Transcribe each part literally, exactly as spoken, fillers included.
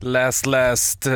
Last, last, uh,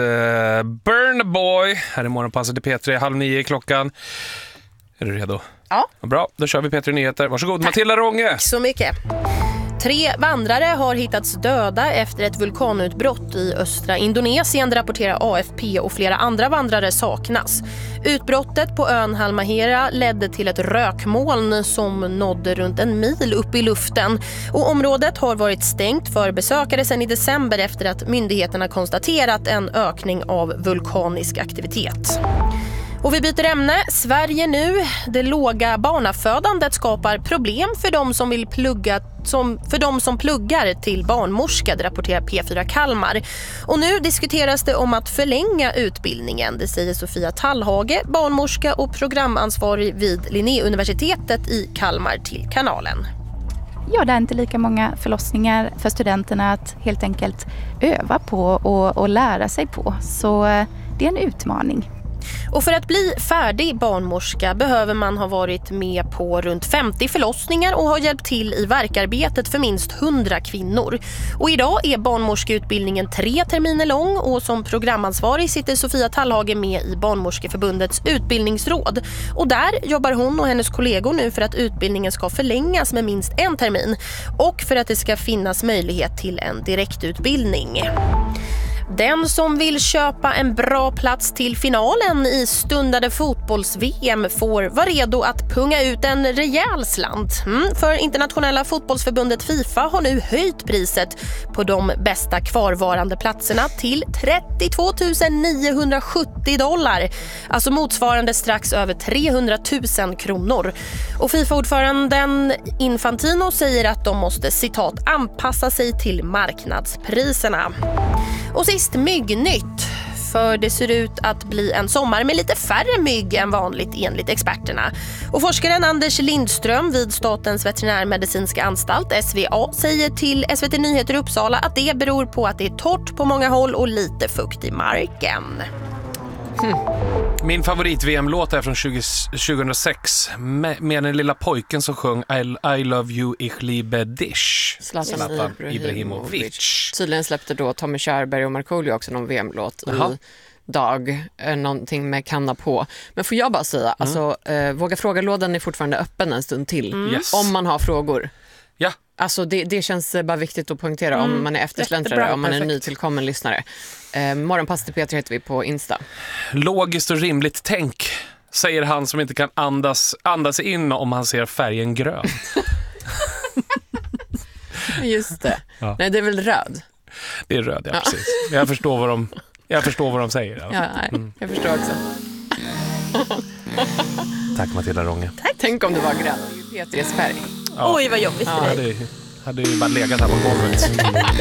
Burn Boy. Här är morgonpasset i P tre, halv nio i klockan. Är du redo? Ja. Bra, då kör vi P tre Nyheter. Varsågod, Tack. Matilda Rånge. Tack så mycket. Tre vandrare har hittats döda efter ett vulkanutbrott i östra Indonesien, rapporterar A F P, och flera andra vandrare saknas. Utbrottet på ön Halmahera ledde till ett rökmoln som nådde runt en mil upp i luften. Och området har varit stängt för besökare sedan i december efter att myndigheterna konstaterat en ökning av vulkanisk aktivitet. Och vi byter ämne. Sverige nu. Det låga barnafödandet skapar problem för de som vill plugga som för de som pluggar till barnmorska, det rapporterar P fyra Kalmar. Och nu diskuteras det om att förlänga utbildningen. Det säger Sofia Tallhage, barnmorska och programansvarig vid Linnéuniversitetet i Kalmar till kanalen. Ja, det är inte lika många förlossningar för studenterna att helt enkelt öva på och, och lära sig på. Så det är en utmaning. Och för att bli färdig barnmorska behöver man ha varit med på runt femtio förlossningar och ha hjälpt till i verkarbetet för minst hundra kvinnor. Och idag är barnmorskeutbildningen tre terminer lång och som programansvarig sitter Sofia Tallhage med i Barnmorskeförbundets utbildningsråd. Och där jobbar hon och hennes kollegor nu för att utbildningen ska förlängas med minst en termin och för att det ska finnas möjlighet till en direktutbildning. Den som vill köpa en bra plats till finalen i stundade fotbolls-V M får vara redo att punga ut en rejäl slant. Mm, för internationella fotbollsförbundet FIFA har nu höjt priset på de bästa kvarvarande platserna till trettiotvå tusen niohundrasjuttio dollar. Alltså motsvarande strax över trehundratusen kronor. Och FIFA-ordföranden Infantino säger att de måste, citat, anpassa sig till marknadspriserna. Och sist myggnytt, för det ser ut att bli en sommar med lite färre mygg än vanligt enligt experterna. Och forskaren Anders Lindström vid Statens veterinärmedicinska anstalt S V A säger till S V T Nyheter Uppsala att det beror på att det är torrt på många håll och lite fukt i marken. Hmm. Min favorit-V M-låt är från tjugo, tjugohundrasex med, med den lilla pojken som sjöng I, I love you, ich liebe dich. Zlatan Zlatan Ibrahimovic. Tydligen släppte då Tommy Körberg och Markoolio också någon V M-låt Aha. i dag, någonting med kanna på. Men får jag bara säga, mm. alltså, eh, våga fråga-lådan är fortfarande öppen en stund till. Mm. Yes. Om man har frågor. Ja. Alltså det, det känns bara viktigt att poängtera mm. om man är eftersläntrare, Jättebra, om man är perfekt. nytillkommen lyssnare. Eh, Morgonpasset P tre heter vi på Insta. Logiskt och rimligt tänk, säger han som inte kan andas, andas in om han ser färgen grön. Just det. Ja. Nej, det är väl röd. Det är röd, ja, Ja. precis. Jag förstår vad de, jag förstår vad de säger. Alltså. Ja, nej, Mm. jag förstår också. Tack Matilda Rånge. Tänk om det var grön. P tre:s färg. Ja. Oj, vad jobbigt för Ja, dig. hade, hade ju bara legat här på golvet.